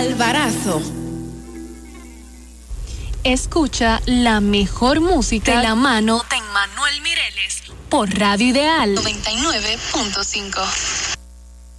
Alvarazo. Escucha la mejor música de la mano de Emmanuel Mireles por Radio Ideal 99.5.